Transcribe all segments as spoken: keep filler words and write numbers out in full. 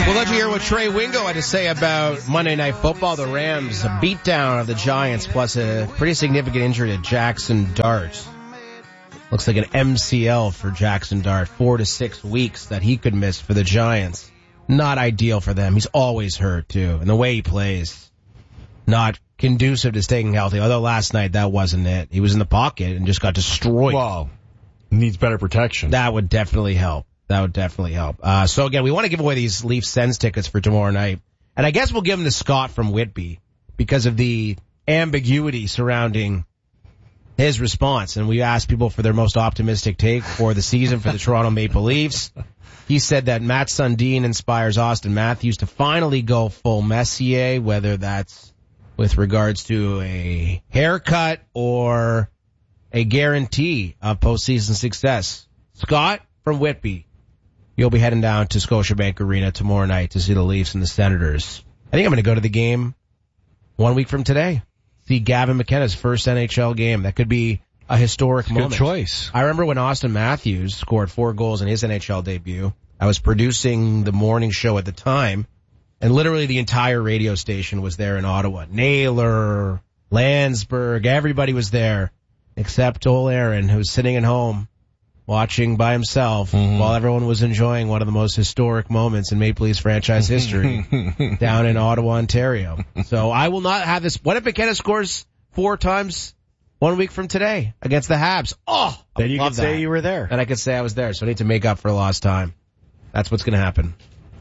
We'll let you hear what Trey Wingo had to say about Monday Night Football. The Rams, a beatdown of the Giants, plus a pretty significant injury to Jackson Dart. Looks like an M C L for Jackson Dart. Four to six weeks that he could miss for the Giants. Not ideal for them. He's always hurt, too. And the way he plays, not conducive to staying healthy. Although last night, that wasn't it. He was in the pocket and just got destroyed. Wow. Needs better protection. That would definitely help. That would definitely help. Uh, so again, we want to give away these Leafs Sens tickets for tomorrow night. And I guess we'll give them to Scott from Whitby because of the ambiguity surrounding his response. And we asked people for their most optimistic take for the season for the Toronto Maple Leafs. He said that Matt Sundin inspires Austin Matthews to finally go full Messier, whether that's with regards to a haircut or a guarantee of postseason success. Scott from Whitby, you'll be heading down to Scotiabank Arena tomorrow night to see the Leafs and the Senators. I think I'm going to go to the game one week from today. See Gavin McKenna's first N H L game. That could be a historic moment. Good choice. I remember when Austin Matthews scored four goals in his N H L debut. I was producing the morning show at the time, and literally the entire radio station was there in Ottawa. Naylor, Landsberg, everybody was there, except old Aaron, who was sitting at home watching by himself mm-hmm. while everyone was enjoying one of the most historic moments in Maple Leafs franchise history down in Ottawa, Ontario. So I will not have this. What if McKenna scores four times one week from today against the Habs? Oh, then you could say you were there. Then I could say I was there. So I need to make up for lost time. That's what's going to happen.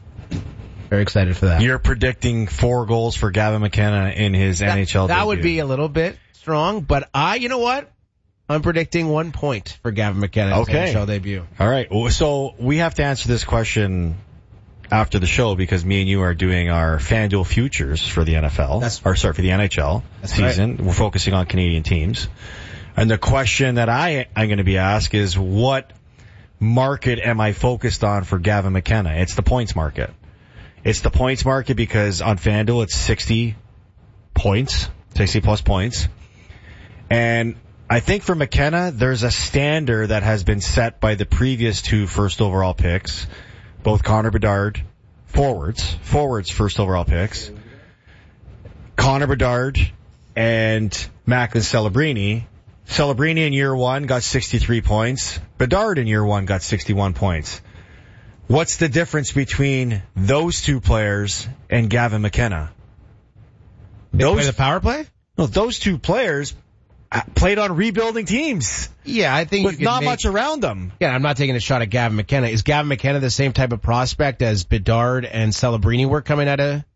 Very excited for that. You're predicting four goals for Gavin McKenna in his that, N H L that debut. That would be a little bit strong, but I, you know what? I'm predicting one point for Gavin McKenna in his okay. N H L debut. All right. So we have to answer this question after the show because me and you are doing our FanDuel futures for the N F L. That's, or sorry, for the N H L that's season. Right. We're focusing on Canadian teams. And the question that I am going to be asked is what market am I focused on for Gavin McKenna? It's the points market. It's the points market because on FanDuel it's sixty points, sixty plus points. And I think for McKenna, there's a standard that has been set by the previous two first overall picks, both Connor Bedard, forwards, forwards first overall picks, Connor Bedard and Macklin Celebrini. Celebrini in year one got sixty-three points. Bedard in year one got sixty-one points. What's the difference between those two players and Gavin McKenna? They those, play the power play? No, those two players played on rebuilding teams. Yeah, I think with you not make, much around them. Yeah, I'm not taking a shot at Gavin McKenna. Is Gavin McKenna the same type of prospect as Bedard and Celebrini were coming out of?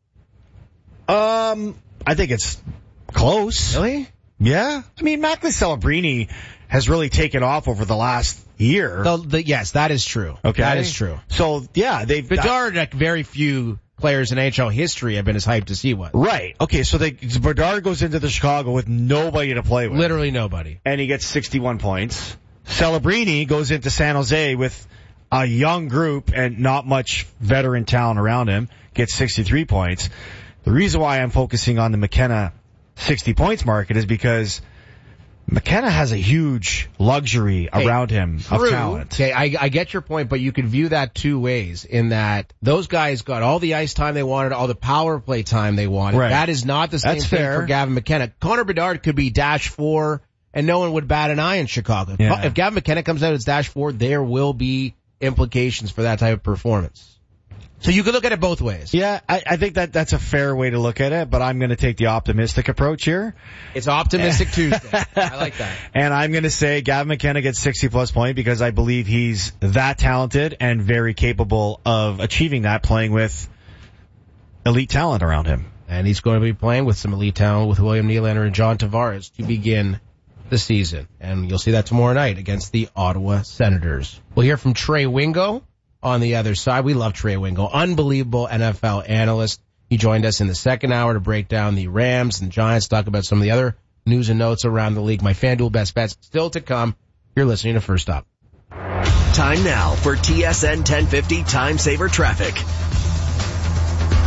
Um, I think it's close. Really? Yeah. I mean, Macklin Celebrini has really taken off over the last year. The, the, yes, that is true. Okay. That is true. So, yeah, they've... Bedard, like very few players in N H L history have been as hyped as he was. Right. Okay, so they, Bedard goes into the Chicago with nobody to play with. Literally nobody. And he gets sixty-one points. Celebrini goes into San Jose with a young group and not much veteran talent around him, gets sixty-three points. The reason why I'm focusing on the McKenna sixty points market is because McKenna has a huge luxury hey, around him true. of talent. Okay, I, I get your point, but you could view that two ways in that those guys got all the ice time they wanted, all the power play time they wanted. Right. That is not the same That's thing fair. for Gavin McKenna. Connor Bedard could be dash four and no one would bat an eye in Chicago. Yeah. If Gavin McKenna comes out as dash four, there will be implications for that type of performance. So you could look at it both ways. Yeah, I, I think that that's a fair way to look at it, but I'm going to take the optimistic approach here. It's optimistic Tuesday. I like that. And I'm going to say Gavin McKenna gets sixty plus points because I believe he's that talented and very capable of achieving that playing with elite talent around him. And he's going to be playing with some elite talent with William Nylander and John Tavares to begin the season. And you'll see that tomorrow night against the Ottawa Senators. We'll hear from Trey Wingo on the other side. We love Trey Wingo. Unbelievable N F L analyst. He joined us in the second hour to break down the Rams and Giants, talk about some of the other news and notes around the league. My FanDuel best bets still to come. You're listening to First Up. Time now for T S N ten fifty Time Saver Traffic.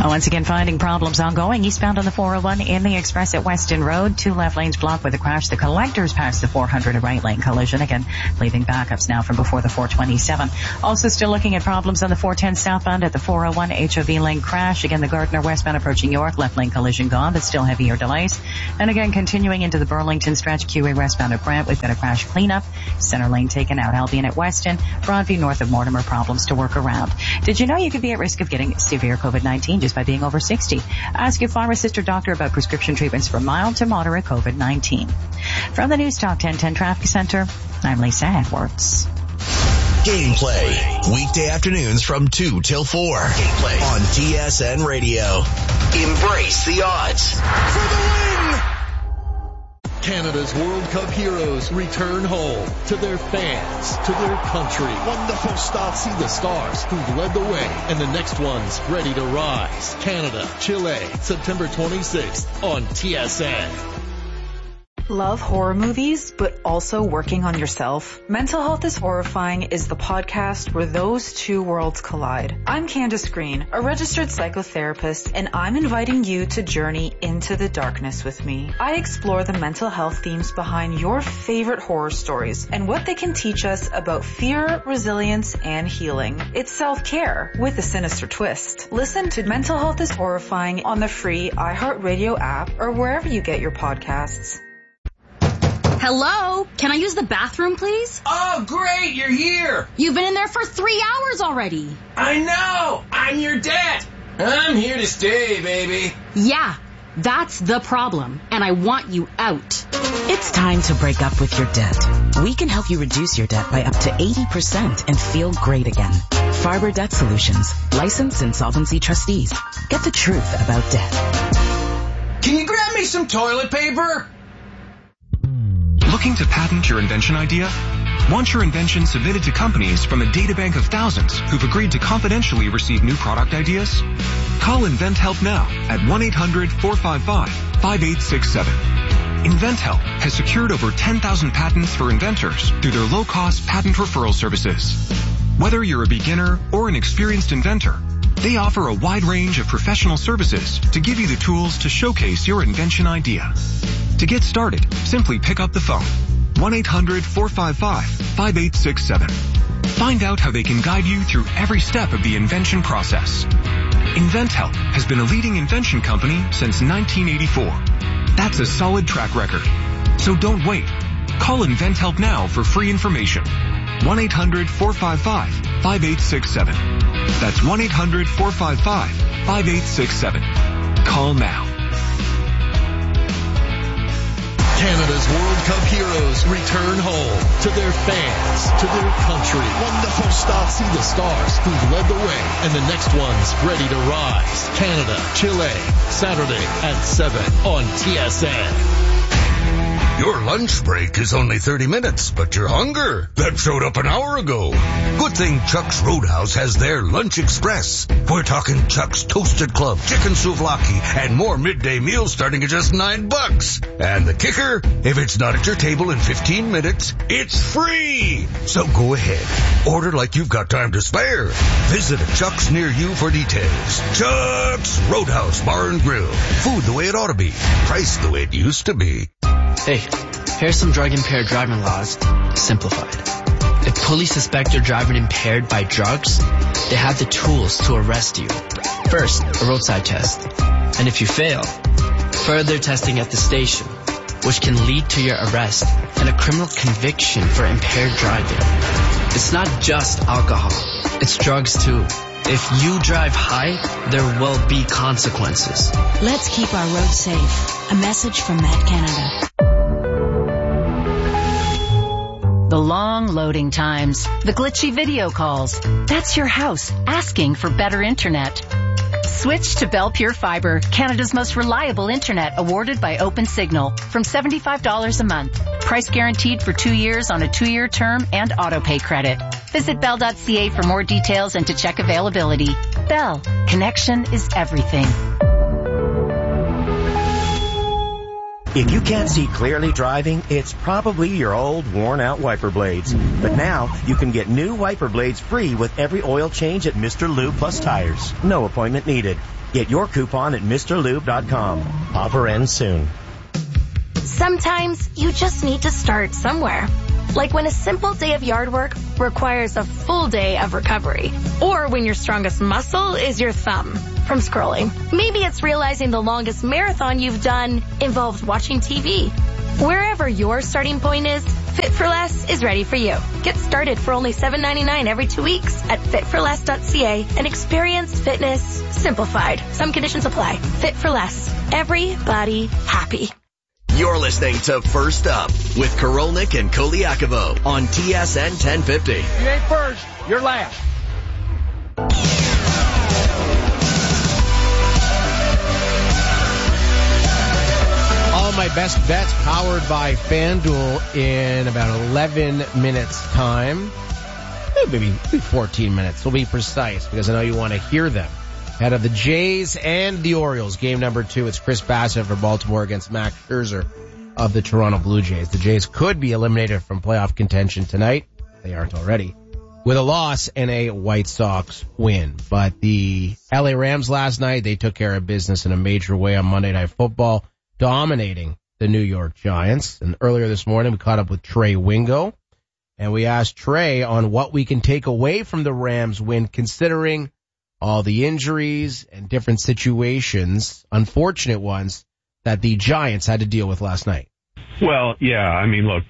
Once again, finding problems ongoing eastbound on the four oh one in the Express at Weston Road. Two left lanes blocked with a crash. The collectors past the four hundred, a right lane collision. Again, leaving backups now from before the four twenty-seven. Also still looking at problems on the four ten southbound at the four oh one H O V lane crash. Again, the Gardner westbound approaching York, left lane collision gone, but still heavier delays. And again, continuing into the Burlington stretch, Q A westbound at Brant, we've got a crash cleanup. Center lane taken out. Albion at Weston. Broadview north of Mortimer, problems to work around. Did you know you could be at risk of getting severe COVID nineteen just by being over sixty? Ask your pharmacist or doctor about prescription treatments for mild to moderate COVID nineteen. From the News Talk ten ten Traffic Center, I'm Lisa Edwards. Gameplay, weekday afternoons from two till four. Gameplay on T S N Radio. Embrace the odds. For the win! Canada's World Cup heroes return home to their fans, to their country. Wonderful start. See the stars who've led the way and the next ones ready to rise. Canada, Chile, September twenty-sixth on T S N. Love horror movies, but also working on yourself? Mental Health is Horrifying is the podcast where those two worlds collide. I'm Candace Green, a registered psychotherapist, and I'm inviting you to journey into the darkness with me. I explore the mental health themes behind your favorite horror stories and what they can teach us about fear, resilience, and healing. It's self-care with a sinister twist. Listen to Mental Health is Horrifying on the free iHeartRadio app or wherever you get your podcasts. Hello? Can I use the bathroom, please? Oh, great, you're here. You've been in there for three hours already. I know. I'm your dad. I'm here to stay, baby. Yeah, that's the problem, and I want you out. It's time to break up with your debt. We can help you reduce your debt by up to eighty percent and feel great again. Farber Debt Solutions, licensed insolvency trustees. Get the truth about debt. Can you grab me some toilet paper? Looking to patent your invention idea? Want your invention submitted to companies from a databank of thousands who've agreed to confidentially receive new product ideas? Call InventHelp now at one eight hundred four five five five eight six seven. InventHelp has secured over ten thousand patents for inventors through their low-cost patent referral services. Whether you're a beginner or an experienced inventor, they offer a wide range of professional services to give you the tools to showcase your invention idea. To get started, simply pick up the phone, one eight hundred four five five five eight six seven. Find out how they can guide you through every step of the invention process. InventHelp has been a leading invention company since nineteen eighty-four. That's a solid track record. So don't wait. Call InventHelp now for free information. one eight hundred four five five five eight six seven. That's one eight hundred four five five five eight six seven. Call now. Canada's World Cup heroes return home to their fans, to their country. Wonderful start. See the stars who've led the way and the next ones ready to rise. Canada, Chile, Saturday at seven on T S N. Your lunch break is only thirty minutes, but your hunger, that showed up an hour ago. Good thing Chuck's Roadhouse has their Lunch Express. We're talking Chuck's Toasted Club, chicken souvlaki, and more midday meals starting at just nine bucks. And the kicker, if it's not at your table in fifteen minutes, it's free. So go ahead, order like you've got time to spare. Visit a Chuck's near you for details. Chuck's Roadhouse Bar and Grill. Food the way it ought to be. Price the way it used to be. Hey, here's some drug-impaired driving laws, simplified. If police suspect you're driving impaired by drugs, they have the tools to arrest you. First, a roadside test. And if you fail, further testing at the station, which can lead to your arrest and a criminal conviction for impaired driving. It's not just alcohol, it's drugs too. If you drive high, there will be consequences. Let's keep our roads safe. A message from Met Canada. The long loading times, the glitchy video calls. That's your house asking for better internet. Switch to Bell Pure Fiber, Canada's most reliable internet, awarded by OpenSignal, from seventy-five dollars a month. Price guaranteed for two years on a two-year term and auto-pay credit. Visit bell dot c a for more details and to check availability. Bell, connection is everything. If you can't see clearly driving, it's probably your old worn-out wiper blades. But now, you can get new wiper blades free with every oil change at Mister Lube Plus Tires. No appointment needed. Get your coupon at Mr Lube dot com. Offer ends soon. Sometimes you just need to start somewhere. Like when a simple day of yard work requires a full day of recovery. Or when your strongest muscle is your thumb from scrolling. Maybe it's realizing the longest marathon you've done involves watching T V. Wherever your starting point is, Fit for Less is ready for you. Get started for only seven ninety-nine every two weeks at fit for less dot c a and experience fitness simplified. Some conditions apply. Fit for Less. Everybody happy. You're listening to First Up with Korolnik and Koliakovo on T S N ten fifty. You ain't first, you're last. All my best bets powered by FanDuel in about eleven minutes time. Maybe fourteen minutes. We'll be precise because I know you want to hear them. Ahead of the Jays and the Orioles, game number two. It's Chris Bassett for Baltimore against Max Scherzer of the Toronto Blue Jays. The Jays could be eliminated from playoff contention tonight. They aren't already. With a loss and a White Sox win. But the L A Rams last night, they took care of business in a major way on Monday Night Football, dominating the New York Giants. And earlier this morning, we caught up with Trey Wingo. And we asked Trey on what we can take away from the Rams win, considering all the injuries and different situations, unfortunate ones, that the Giants had to deal with last night. Well, yeah, I mean, look,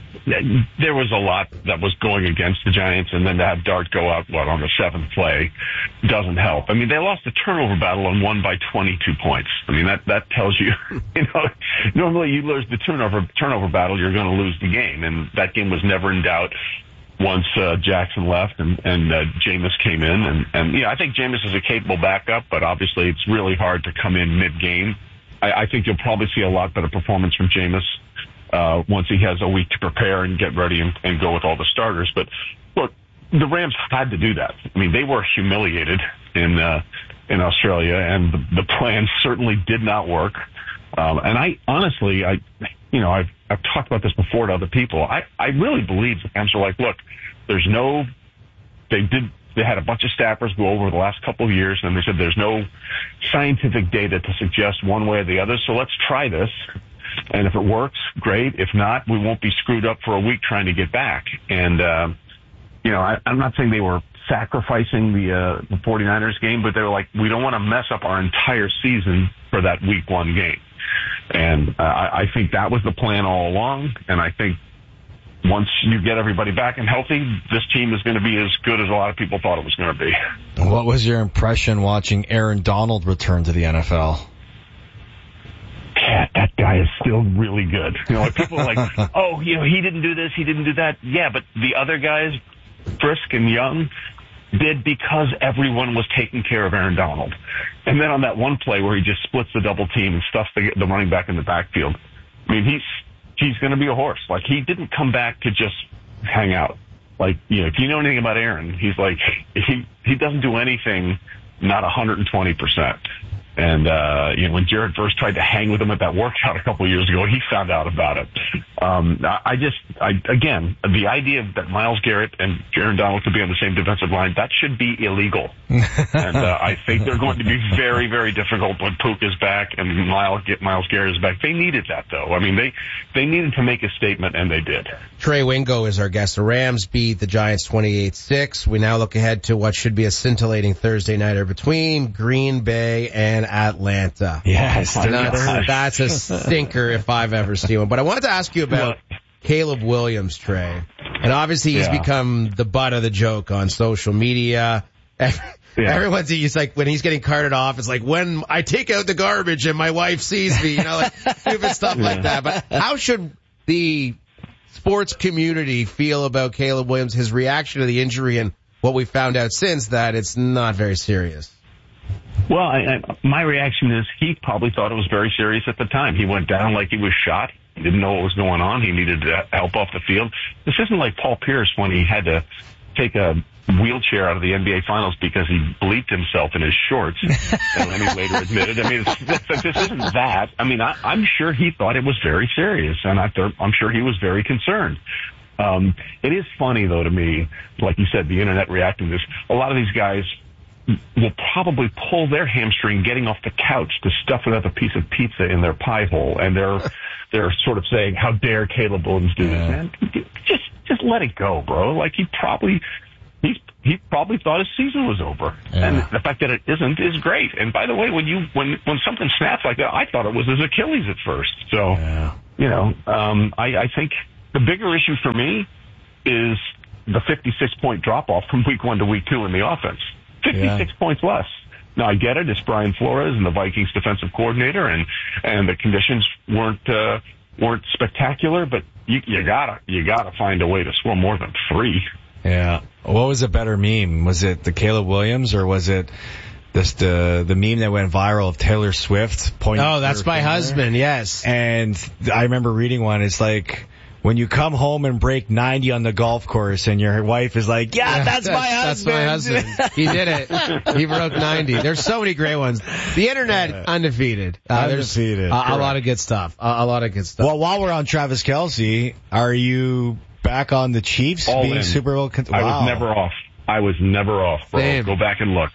there was a lot that was going against the Giants, and then to have Dart go out, what, on the seventh play doesn't help. I mean, they lost the turnover battle and won by twenty-two points. I mean, that, that tells you, you know, normally you lose the turnover, turnover battle, you're going to lose the game, and that game was never in doubt once uh, Jackson left and, and uh, Jameis came in. And, and, yeah, I think Jameis is a capable backup, but obviously it's really hard to come in mid-game. I, I think you'll probably see a lot better performance from Jameis uh, once he has a week to prepare and get ready and, and go with all the starters. But, look, the Rams had to do that. I mean, they were humiliated in uh, in Australia, and the, the plan certainly did not work. Um, and I honestly, I, you know, I've, I've talked about this before to other people. I, I really believe the Rams are like, look, there's no, they did, they had a bunch of staffers go over the last couple of years, and they said there's no scientific data to suggest one way or the other. So let's try this. And if it works, great. If not, we won't be screwed up for a week trying to get back. And, uh, you know, I, I'm not saying they were sacrificing the, uh, the 49ers game, but they were like, we don't want to mess up our entire season for that week one game. And uh, I think that was the plan all along. And I think once you get everybody back and healthy, this team is going to be as good as a lot of people thought it was going to be. What was your impression watching Aaron Donald return to the N F L? Yeah, that guy is still really good. You know, like people are like, oh, you know, he didn't do this, he didn't do that. Yeah, but the other guys, Frisk and Young, did because everyone was taking care of Aaron Donald. And then on that one play where he just splits the double team and stuffs the, the running back in the backfield, I mean, he's he's going to be a horse. Like, he didn't come back to just hang out. Like, you know, if you know anything about Aaron, he's like, he, he doesn't do anything not one hundred twenty percent. And, uh, you know, when Jared first tried to hang with him at that workout a couple of years ago, he found out about it. Um, I just, I, again, the idea that Myles Garrett and Aaron Donald could be on the same defensive line, that should be illegal. And, uh, I think they're going to be very, very difficult when Pook is back and Myles, Myles Garrett is back. They needed that, though. I mean, they, they needed to make a statement, and they did. Trey Wingo is our guest. The Rams beat the Giants twenty-eight six. We now look ahead to what should be a scintillating Thursday nighter between Green Bay and Atlanta. Yes, that's, that's a stinker if I've ever seen one. But I wanted to ask you about Caleb Williams, Trey. And obviously he's yeah. become the butt of the joke on social media. Yeah. Everyone's, he's like, when he's getting carted off, it's like, when I take out the garbage and my wife sees me, you know, like stupid stuff yeah. like that. But how should the sports community feel about Caleb Williams, his reaction to the injury, and what we found out since that it's not very serious? Well, I, I, my reaction is he probably thought it was very serious at the time. He went down like he was shot. He didn't know what was going on. He needed uh, help off the field. This isn't like Paul Pierce when he had to take a wheelchair out of the N B A Finals because he bleeped himself in his shorts, and then he later admitted. I mean, it's, it's, this isn't that. I mean, I, I'm sure he thought it was very serious, and I th- I'm sure he was very concerned. Um, it is funny, though, to me, like you said, the internet reacting to this. A lot of these guys will probably pull their hamstring getting off the couch to stuff another piece of pizza in their pie hole, and they're they're sort of saying, "How dare Caleb Williams do this, man? Just just let it go, bro." Like he probably he he probably thought his season was over, yeah. And the fact that it isn't is great. And by the way, when you when when something snaps like that, I thought it was his Achilles at first. So yeah. you know, um, I, I think the bigger issue for me is the fifty-six point drop off from week one to week two in the offense. fifty-six yeah. points less. Now, I get it. It's Brian Flores and the Vikings defensive coordinator, and, and the conditions weren't, uh, weren't spectacular, but you, you gotta, you gotta find a way to score more than three. Yeah. What was a better meme? Was it the Caleb Williams, or was it this, the, the meme that went viral of Taylor Swift pointing? Oh, that's my finger? husband. Yes. And I remember reading one. It's like, when you come home and break ninety on the golf course and your wife is like, yeah, yeah that's, that's my husband. That's my husband. He did it. He broke ninety. There's so many great ones. The internet, yeah. undefeated. Uh, undefeated. There's a, a lot of good stuff. A, a lot of good stuff. Well, while we're on Travis Kelce, are you back on the Chiefs All being in. Super Bowl? Con- I wow. was never off. I was never off, bro. Same. Go back and look.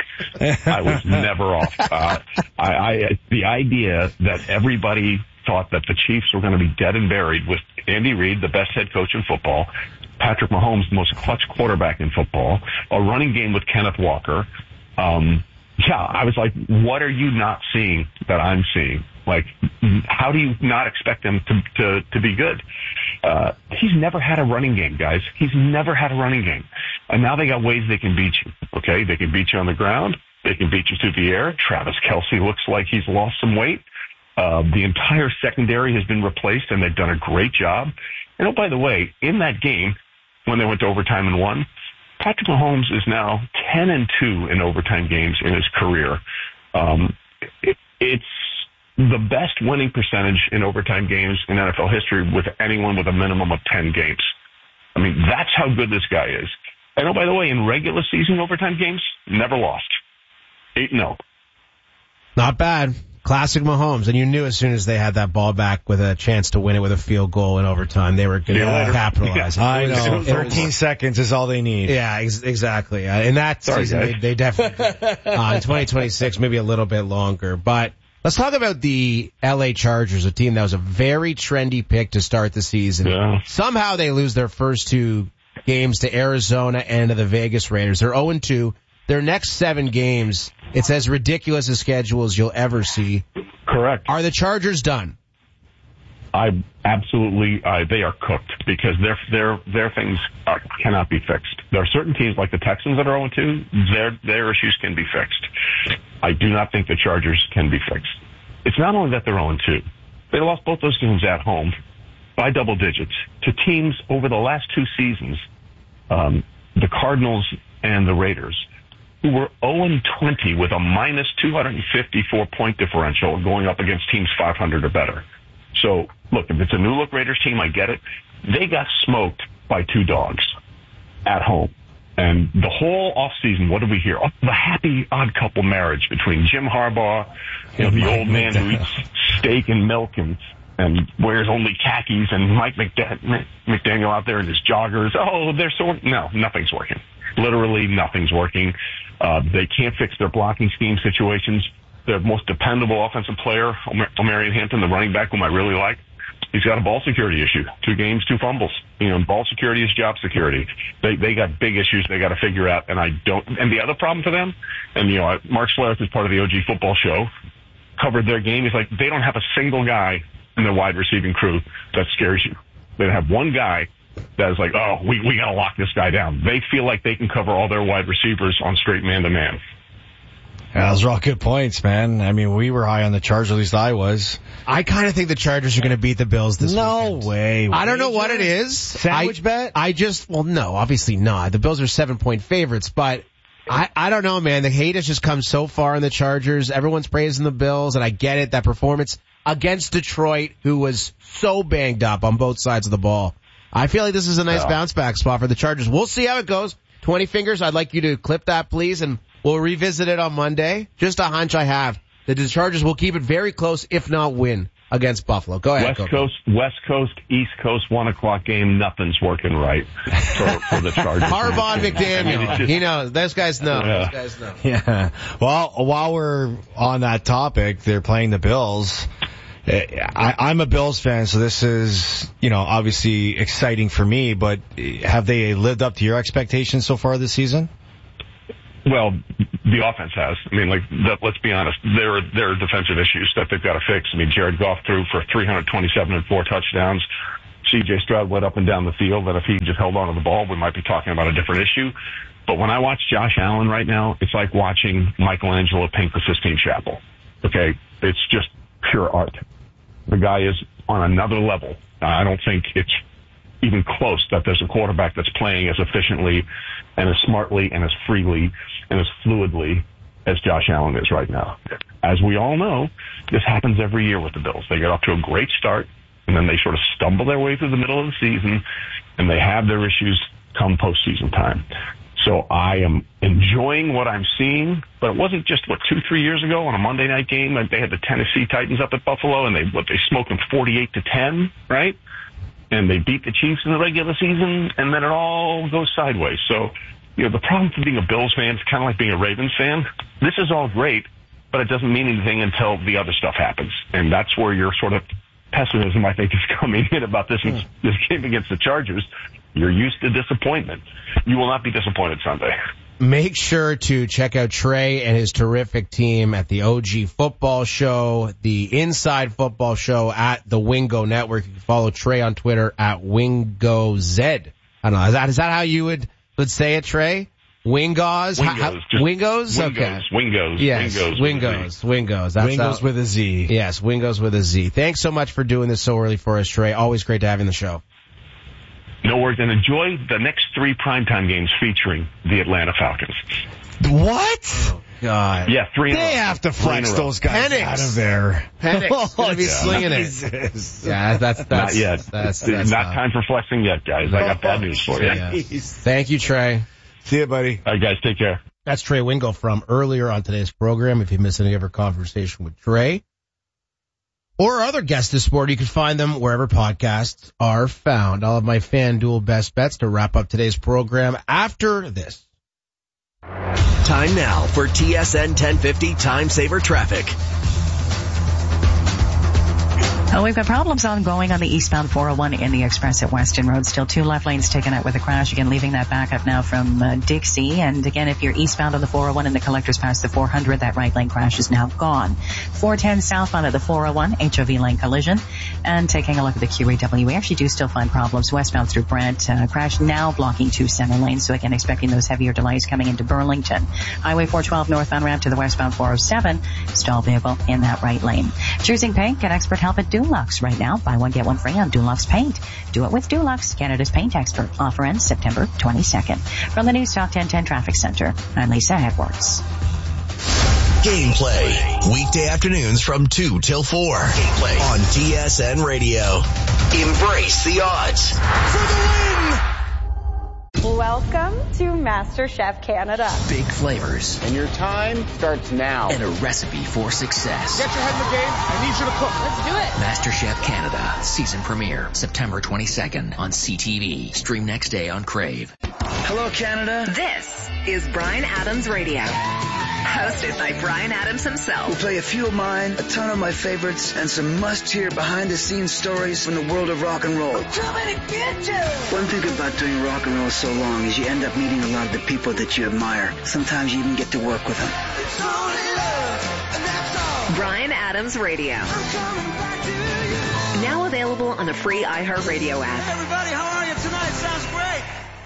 I was never off. Uh, I, I, the idea that everybody thought that the Chiefs were going to be dead and buried with Andy Reid, the best head coach in football, Patrick Mahomes, the most clutch quarterback in football, a running game with Kenneth Walker. Um, yeah, I was like, what are you not seeing that I'm seeing? Like, how do you not expect them to, to, to be good? Uh, he's never had a running game, guys. He's never had a running game. And now they got ways they can beat you. Okay. They can beat you on the ground. They can beat you through the air. Travis Kelce looks like he's lost some weight. Uh, the entire secondary has been replaced, and they've done a great job. And oh, by the way, in that game, when they went to overtime and won, Patrick Mahomes is now ten and two in overtime games in his career. Um, it, it's the best winning percentage in overtime games in N F L history with anyone with a minimum of ten games. I mean, that's how good this guy is. And oh, by the way, in regular season overtime games, never lost. eight and oh. Not bad. Classic Mahomes, and you knew as soon as they had that ball back with a chance to win it with a field goal in overtime, they were going to yeah, capitalize. Yeah. I know. thirteen seconds is all they need. Yeah, ex- exactly. Uh, in that Sorry, season, they, they definitely uh, in twenty twenty-six, maybe a little bit longer. But let's talk about the L A Chargers, a team that was a very trendy pick to start the season. Yeah. Somehow they lose their first two games to Arizona and to the Vegas Raiders. They're oh and two. Their next seven games, it's as ridiculous a schedule as you'll ever see. Correct. Are the Chargers done? I absolutely, uh, they are cooked because their their their things are, cannot be fixed. There are certain teams like the Texans that are oh and two, their their issues can be fixed. I do not think the Chargers can be fixed. It's not only that they're oh and two. They lost both those games at home by double digits to teams over the last two seasons, um, the Cardinals and the Raiders, who were oh and twenty with a minus two hundred fifty-four point differential going up against teams five hundred or better. So, look, if it's a new-look Raiders team, I get it. They got smoked by two dogs at home. And the whole offseason, what did we hear? Oh, the happy odd couple marriage between Jim Harbaugh, you know, the old man who eats steak and milk and, and wears only khakis, and Mike McDan- McDaniel out there in his joggers. Oh, they're so... No, nothing's working. Literally nothing's working. Uh, they can't fix their blocking scheme situations. Their most dependable offensive player, Omarion Hampton, the running back, whom I really like, he's got a ball security issue. Two games, two fumbles. You know, ball security is job security. They they got big issues they got to figure out, and I don't. And the other problem for them, and you know, Mark Schlereth is part of the O G Football Show, covered their game. He's like, they don't have a single guy in their wide receiving crew that scares you. They have one guy that is like, oh, we we got to lock this guy down. They feel like they can cover all their wide receivers on straight man to man. Yeah, those are all good points, man. I mean, we were high on the Chargers, at least I was. I kind of think the Chargers are going to beat the Bills this no weekend. way. I don't know what it is. Sandwich I, bet? I just, well, no, obviously not. The Bills are seven-point favorites, but I, I don't know, man. The hate has just come so far in the Chargers. Everyone's praising the Bills, and I get it, that performance against Detroit, who was so banged up on both sides of the ball. I feel like this is a nice yeah. bounce-back spot for the Chargers. We'll see how it goes. twenty fingers, I'd like you to clip that, please, and we'll revisit it on Monday. Just a hunch I have that the Chargers will keep it very close, if not win, against Buffalo. Go ahead. West go, Coast, go. West Coast, East Coast, one o'clock game. Nothing's working right for, for the Chargers. Harbaugh McDaniel. Just, he knows. Those guys know. Yeah. Those guys know. Yeah. Well, while we're on that topic, they're playing the Bills. I, I'm a Bills fan, so this is, you know, obviously exciting for me, but have they lived up to your expectations so far this season? Well, the offense has. I mean, like, that, let's be honest, there are, there are defensive issues that they've got to fix. I mean, Jared Goff threw for three hundred twenty-seven and four touchdowns. C J Stroud went up and down the field, that if he just held on to the ball, we might be talking about a different issue. But when I watch Josh Allen right now, it's like watching Michelangelo paint the Sistine Chapel. Okay? It's just pure art. The guy is on another level. I don't think it's even close that there's a quarterback that's playing as efficiently and as smartly and as freely and as fluidly as Josh Allen is right now. As we all know, this happens every year with the Bills. They get off to a great start, and then they sort of stumble their way through the middle of the season, and they have their issues come postseason time. So I am enjoying what I'm seeing, but it wasn't just, what, two, three years ago on a Monday night game that they had the Tennessee Titans up at Buffalo, and they what they smoked them forty-eight to ten, right? And they beat the Chiefs in the regular season, and then it all goes sideways. So, you know, the problem for being a Bills fan is kind of like being a Ravens fan. This is all great, but it doesn't mean anything until the other stuff happens. And that's where your sort of pessimism, I think, is coming in about this, mm. this game against the Chargers. You're used to disappointment. You will not be disappointed Sunday. Make sure to check out Trey and his terrific team at the O G Football Show, the Inside Football Show at the Wingo Network. You can follow Trey on Twitter at WingoZ. I don't know. Is that, is that how you would, would say it, Trey? Wingos? Wingos. How, just Wingos? Wingos. Okay. Wingos. Yes. Wingos. Wingos. Wingos. That's Wingos how, with a Z. Yes. Wingos with a Z. Thanks so much for doing this so early for us, Trey. Always great to have you on the show. No worries, and enjoy the next three primetime games featuring the Atlanta Falcons. What? Oh, God. Yeah, three in a row. They have to flex those guys Penix. out of there. Penix going to be Oh, slinging Jesus. it. Yeah, that's, that's, not yet. That's, that's, that's not not. time for flexing yet, guys. I got bad news for you. Yeah. Thank you, Trey. See you, buddy. All right, guys, take care. That's Trey Wingo from earlier on today's program. If you missed any of our conversation with Trey or other guests this morning, you can find them wherever podcasts are found. I'll have my FanDuel best bets to wrap up today's program after this. Time now for T S N ten fifty Time Saver Traffic. Oh, we've got problems ongoing on the eastbound four oh one in the Express at Weston Road. Still two left lanes taken out with a crash. Again, leaving that back up now from uh, Dixie. And again, if you're eastbound on the four oh one and the collectors past the four hundred, that right lane crash is now gone. four ten southbound at the four oh one, H O V lane collision. And taking a look at the Q E W, we actually do still find problems westbound through Brent. Uh, crash now blocking two center lanes. So again, expecting those heavier delays coming into Burlington. Highway four twelve northbound ramp to the westbound four oh seven. Stall vehicle in that right lane. Choosing paint, get expert help at Dulux right now. Buy one, get one free on Dulux Paint. Do it with Dulux, Canada's paint expert. Offer ends September twenty-second. From the News Talk ten ten Traffic Center, I'm Lisa Edwards. Gameplay. Weekday afternoons from two till four. Gameplay on T S N Radio. Embrace the odds. For the win! Welcome to MasterChef Canada. Big flavors. And your time starts now. And a recipe for success. Get your head in the game. I need you to cook. Let's do it. MasterChef Canada. Season premiere. September twenty-second on C T V. Stream next day on Crave. Hello, Canada. This is Bryan Adams Radio. Hosted by Bryan Adams himself. We'll play a few of mine, a ton of my favorites, and some must-hear behind-the-scenes stories from the world of rock and roll. Too many bitches! One thing about doing rock and roll so long is you end up meeting a lot of the people that you admire. Sometimes you even get to work with them. It's only love, and that's all. Bryan Adams Radio. Now available on the free iHeartRadio app. Hey everybody, how are you tonight? Sounds great.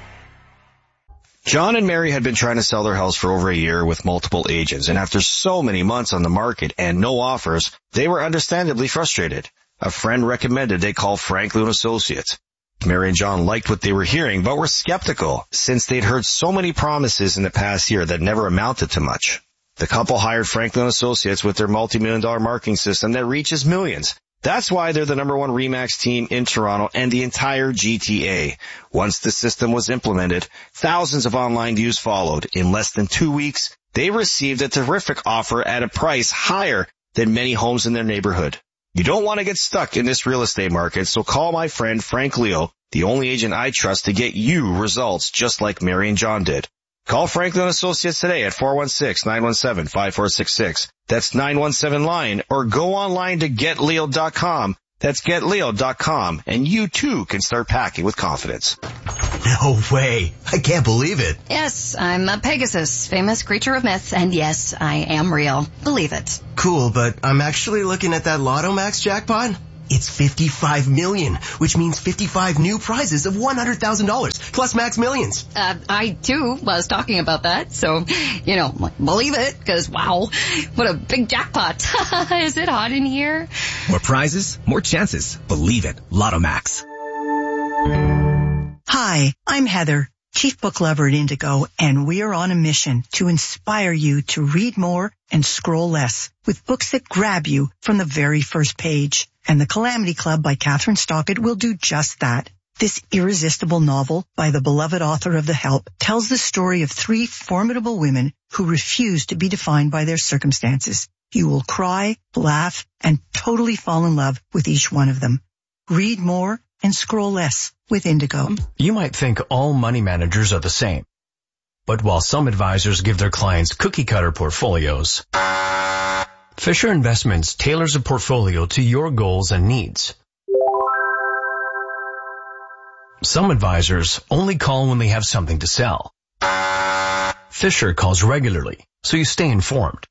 John and Mary had been trying to sell their house for over a year with multiple agents, and after so many months on the market and no offers, they were understandably frustrated. A friend recommended they call Franklin Associates. Mary and John liked what they were hearing, but were skeptical since they'd heard so many promises in the past year that never amounted to much. The couple hired Franklin Associates with their multi-million dollar marketing system that reaches millions That's why they're the number one RE/MAX team in Toronto and the entire G T A. Once the system was implemented, thousands of online views followed. In less than two weeks, they received a terrific offer at a price higher than many homes in their neighborhood. You don't want to get stuck in this real estate market, so call my friend Frank Leo, the only agent I trust to get you results just like Mary and John did. Call Franklin Associates today at four one six, nine one seven, five four six six. That's nine one seven line, or go online to get leo dot com. That's get leo dot com, and you too can start packing with confidence. No way. I can't believe it. Yes, I'm a Pegasus, famous creature of myth, and yes, I am real. Believe it. Cool, but I'm actually looking at that Lotto Max jackpot. It's fifty-five million, which means fifty-five new prizes of one hundred thousand dollars, plus Max Millions. Uh, I, too, was talking about that, so, you know, believe it, because, wow, what a big jackpot. Is it hot in here? More prizes, more chances. Believe it. Lotto Max. Hi, I'm Heather, Chief Book Lover at Indigo, and we are on a mission to inspire you to read more and scroll less with books that grab you from the very first page. And The Calamity Club by Catherine Stockett will do just that. This irresistible novel by the beloved author of The Help tells the story of three formidable women who refuse to be defined by their circumstances. You will cry, laugh, and totally fall in love with each one of them. Read more and scroll less with Indigo. You might think all money managers are the same. But while some advisors give their clients cookie-cutter portfolios, Fisher Investments tailors a portfolio to your goals and needs. Some advisors only call when they have something to sell. Fisher calls regularly, so you stay informed.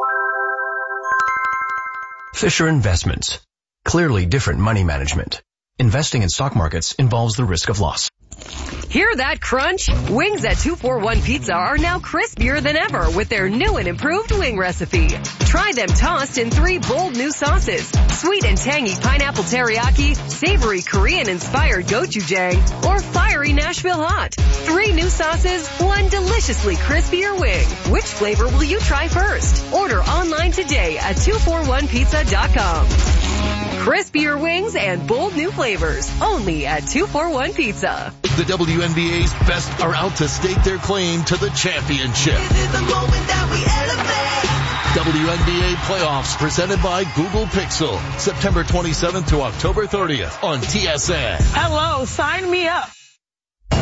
Fisher Investments. Clearly different money management. Investing in stock markets involves the risk of loss. Hear that crunch? Wings at two forty-one Pizza are now crispier than ever with their new and improved wing recipe. Try them tossed in three bold new sauces: sweet and tangy pineapple teriyaki, savory Korean-inspired gochujang, or fiery Nashville hot. Three new sauces, one deliciously crispier wing. Which flavor will you try first? Order online today at two forty-one pizza dot com. Crispier wings and bold new flavors, only at two forty-one Pizza. The W N B A's best are out to stake their claim to the championship. This is the moment that we elevate. W N B A playoffs presented by Google Pixel, September twenty-seventh to October thirtieth on T S N. Hello, sign me up.